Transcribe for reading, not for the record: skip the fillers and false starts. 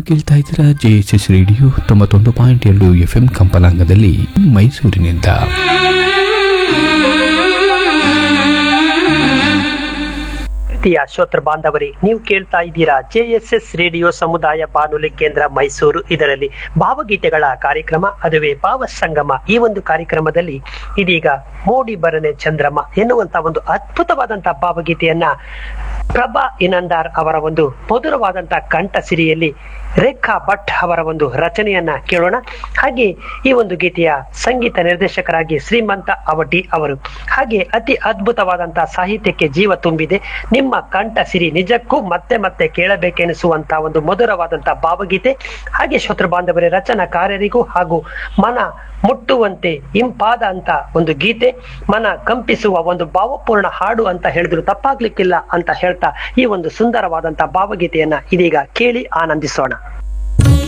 ಕೇಳ್ತಾ ಇದ್ದೀರಾ JSS radio 91.2 FM ಕಂಪನಾಂಗದಲ್ಲಿ ಮೈಸೂರಿನಿಂದ. ಪ್ರೀತಿಯ ಶ್ರೋತೃ ಬಾಂಧವರೇ, ನೀವು ಕೇಳ್ತಾ ಇದ್ದೀರಾ JSS ರೇಡಿಯೋ ಸಮುದಾಯ ಬಾನುಲಿ ಕೇಂದ್ರ ಮೈಸೂರು. ಇದರಲ್ಲಿ ಭಾವಗೀತೆಗಳ ಕಾರ್ಯಕ್ರಮ, ಅದುವೇ ಭಾವ ಸಂಗಮ. ಈ ಒಂದು ಕಾರ್ಯಕ್ರಮದಲ್ಲಿ ಇದೀಗ ಮೋಡಿ ಬರನೆ ಚಂದ್ರಮ ಎನ್ನುವಂತ ಒಂದು ಅದ್ಭುತವಾದಂತಹ ಭಾವಗೀತೆಯನ್ನ ಪ್ರಭಾ ಇನಂದಾರ್ ಅವರ ಒಂದು ಮಧುರವಾದಂತಹ ಕಂಠ ಸಿರಿಯಲ್ಲಿ ರೇಖಾ ಭಟ್ ಅವರ ಒಂದು ರಚನೆಯನ್ನ ಕೇಳೋಣ. ಹಾಗೆ ಈ ಒಂದು ಗೀತೆಯ ಸಂಗೀತ ನಿರ್ದೇಶಕರಾಗಿ ಶ್ರೀಮಂತ ಅವಟಿ ಅವರು. ಹಾಗೆ ಅತಿ ಅದ್ಭುತವಾದಂತಹ ಸಾಹಿತ್ಯಕ್ಕೆ ಜೀವ ತುಂಬಿದೆ. ನಿಮ್ಮ ಕಂಠ ಸಿರಿ ನಿಜಕ್ಕೂ ಮತ್ತೆ ಮತ್ತೆ ಕೇಳಬೇಕೆನಿಸುವಂತಹ ಒಂದು ಮಧುರವಾದಂತಹ ಭಾವಗೀತೆ. ಹಾಗೆ ಶ್ರೋತೃ ಬಾಂಧವರೇ, ರಚನಾಕಾರರಿಗೂ ಹಾಗೂ ಮನ ಮುಟ್ಟುವಂತೆ ಇಂಪಾದ ಅಂತ ಒಂದು ಗೀತೆ, ಮನ ಕಂಪಿಸುವ ಒಂದು ಭಾವಪೂರ್ಣ ಹಾಡು ಅಂತ ಹೇಳಿದ್ರು ತಪ್ಪಾಗ್ಲಿಕ್ಕಿಲ್ಲ ಅಂತ ಹೇಳ್ತಾ ಈ ಒಂದು ಸುಂದರವಾದಂತಹ ಭಾವಗೀತೆಯನ್ನ ಇದೀಗ ಕೇಳಿ ಆನಂದಿಸೋಣ.